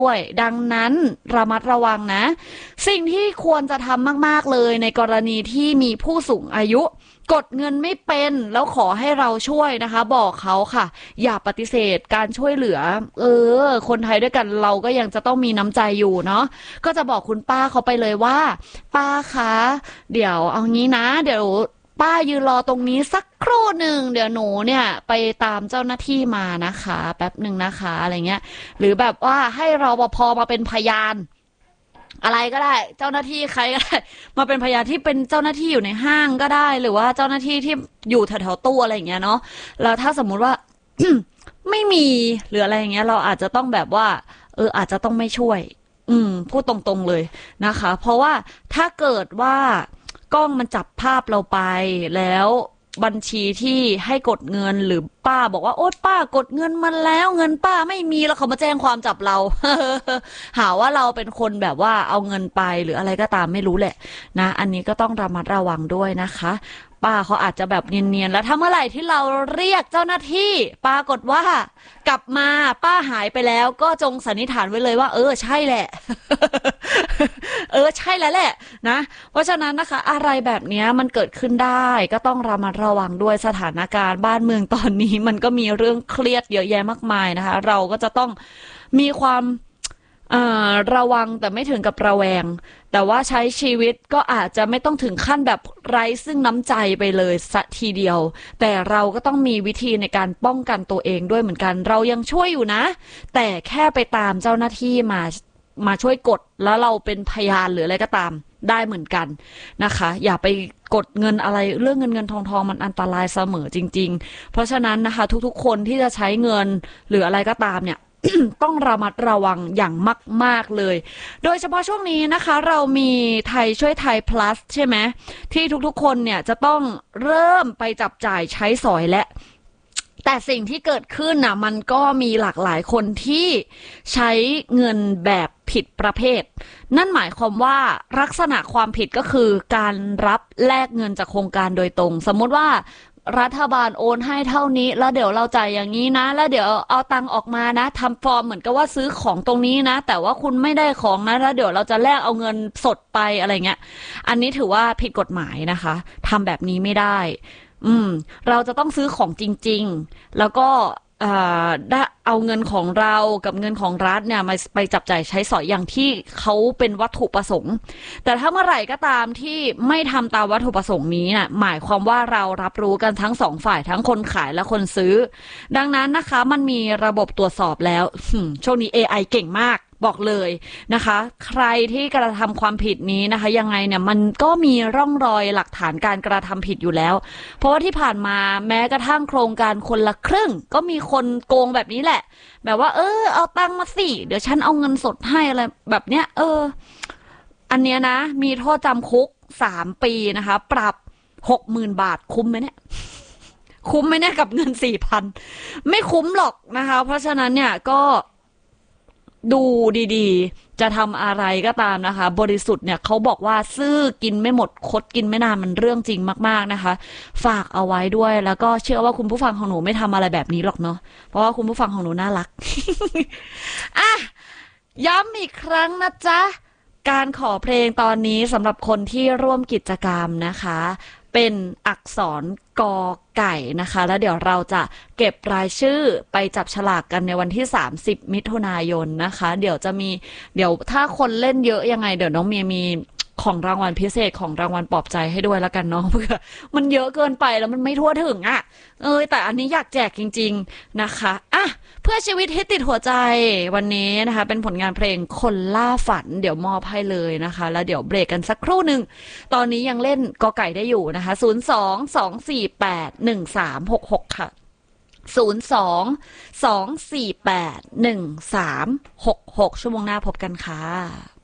ด้วยดังนั้นระมัดระวังนะสิ่งที่ควรจะทำมากๆเลยในกรณีที่มีผู้สูงอายุกดเงินไม่เป็นแล้วขอให้เราช่วยนะคะบอกเขาค่ะอย่าปฏิเสธการช่วยเหลือคนไทยด้วยกันเราก็ยังจะต้องมีน้ำใจอยู่เนาะก็จะบอกคุณป้าเขาไปเลยว่าป้าคะเดี๋ยวเอางี้นะเดี๋ยวป้ายืนรอตรงนี้สักครู่หนึ่งเดี๋ยวหนูเนี่ยไปตามเจ้าหน้าที่มานะคะแป๊บหนึ่งนะคะอะไรเงี้ยหรือแบบว่าให้รปภมาเป็นพยานอะไรก็ได้เจ้าหน้าที่ใครก็ได้มาเป็นพยานที่เป็นเจ้าหน้าที่อยู่ในห้างก็ได้หรือว่าเจ้าหน้าที่ที่อยู่แถวๆตู้อะไรอย่างเงี้ยเนาะแล้วถ้าสมมุติว่า ไม่มีหรืออะไรอย่างเงี้ยเราอาจจะต้องแบบว่าอาจจะต้องไม่ช่วยพูดตรงๆเลยนะคะเพราะว่าถ้าเกิดว่ากล้องมันจับภาพเราไปแล้วบัญชีที่ให้กดเงินหรือป้าบอกว่าโอ๊ยป้ากดเงินมาแล้วเงินป้าไม่มีแล้วเขามาแจ้งความจับเรา หาว่าเราเป็นคนแบบว่าเอาเงินไปหรืออะไรก็ตามไม่รู้แหละนะอันนี้ก็ต้องระมัดระวังด้วยนะคะป้าเขาอาจจะแบบเนียนๆแล้วถ้าเมื่อไหร่ที่เราเรียกเจ้าหน้าที่ปรากฏว่ากลับมาป้าหายไปแล้วก็จงสันนิษฐานไว้เลยว่าใช่แหละ ใช่แล้วแหละนะเพราะฉะนั้นนะคะอะไรแบบนี้มันเกิดขึ้นได้ก็ต้องระมัดระวังด้วยสถานการณ์บ้านเมืองตอนนี้มันก็มีเรื่องเครียดเยอะแยะมากมายนะคะเราก็จะต้องมีความระวังแต่ไม่ถึงกับระแวงแต่ว่าใช้ชีวิตก็อาจจะไม่ต้องถึงขั้นแบบไร้ซึ่งน้ำใจไปเลยสักทีเดียวแต่เราก็ต้องมีวิธีในการป้องกันตัวเองด้วยเหมือนกันเรายังช่วยอยู่นะแต่แค่ไปตามเจ้าหน้าที่มาช่วยกดแล้วเราเป็นพยานหรืออะไรก็ตามได้เหมือนกันนะคะอย่าไปกดเงินอะไรเรื่องเงินทองมันอันตรายเสมอจริงๆเพราะฉะนั้นนะคะทุกๆคนที่จะใช้เงินหรืออะไรก็ตามเนี่ย ต้องระมัดระวังอย่างมากๆเลยโดยเฉพาะช่วงนี้นะคะเรามีไทยช่วยไทย plus ใช่ไหมที่ทุกๆคนเนี่ยจะต้องเริ่มไปจับจ่ายใช้สอยและแต่สิ่งที่เกิดขึ้นน่ะมันก็มีหลากหลายคนที่ใช้เงินแบบผิดประเภทนั่นหมายความว่าลักษณะความผิดก็คือการรับแลกเงินจากโครงการโดยตรงสมมติว่ารัฐบาลโอนให้เท่านี้แล้วเดี๋ยวเราจ่ายอย่างนี้นะแล้วเดี๋ยวเอาตังค์ออกมานะทำฟอร์มเหมือนกับว่าซื้อของตรงนี้นะแต่ว่าคุณไม่ได้ของนะแล้วเดี๋ยวเราจะแลกเอาเงินสดไปอะไรเงี้ยอันนี้ถือว่าผิดกฎหมายนะคะทำแบบนี้ไม่ได้เราจะต้องซื้อของจริงๆแล้วก็ได้เอาเงินของเรากับเงินของรัฐเนี่ยมาไปจับจ่ายใช้สอยอย่างที่เขาเป็นวัตถุประสงค์แต่ถ้าเมื่อไหร่ก็ตามที่ไม่ทำตามวัตถุประสงค์นี้น่ะหมายความว่าเรารับรู้กันทั้งสองฝ่ายทั้งคนขายและคนซื้อดังนั้นนะคะมันมีระบบตรวจสอบแล้วช่วงนี้ AI เก่งมากบอกเลยนะคะใครที่กระทำความผิดนี้นะคะยังไงเนี่ยมันก็มีร่องรอยหลักฐานการกระทำผิดอยู่แล้วเพราะว่าที่ผ่านมาแม้กระทั่งโครงการคนละครึ่งก็มีคนโกงแบบนี้แหละแบบว่าเอาตังค์มาสิเดี๋ยวฉันเอาเงินสดให้อะไรแบบเนี้ยอันเนี้ยนะมีโทษจำคุก3 ปีนะคะปรับ60,000 บาทคุ้มไหมเนี่ยคุ้มไหมเนี่ยกับเงิน4,000ไม่คุ้มหรอกนะคะเพราะฉะนั้นเนี่ยก็ดูดีๆจะทำอะไรก็ตามนะคะบริสุทธิ์เนี่ยเขาบอกว่าซื่อกินไม่หมดคดกินไม่นานมันเรื่องจริงมากๆนะคะฝากเอาไว้ด้วยแล้วก็เชื่อว่าคุณผู้ฟังของหนูไม่ทำอะไรแบบนี้หรอกเนาะเพราะว่าคุณผู้ฟังของหนูน่ารัก อ่ะย้ำอีกครั้งนะจ๊ะการขอเพลงตอนนี้สำหรับคนที่ร่วมกิจกรรมนะคะเป็นอักษรกอไก่นะคะแล้วเดี๋ยวเราจะเก็บรายชื่อไปจับฉลากกันในวันที่30 มิถุนายนนะคะเดี๋ยวถ้าคนเล่นเยอะยังไงเดี๋ยวน้องเมียมีของรางวัลพิเศษของรางวัลปลอบใจให้ด้วยแล้วกันเนาะเพื่อมันเยอะเกินไปแล้วมันไม่ทั่วถึงอ่ะแต่อันนี้อยากแจกจริงๆนะคะอ่ะเพื่อชีวิตที่ติดหัวใจวันนี้นะคะเป็นผลงานเพลงคนล่าฝันเดี๋ยวมอบให้เลยนะคะแล้วเดี๋ยวเบรกกันสักครู่หนึ่งตอนนี้ยังเล่นกอไก่ได้อยู่นะคะ02-248-1366ค่ะ02-248-1366ชั่วโมงหน้าพบกันค่ะ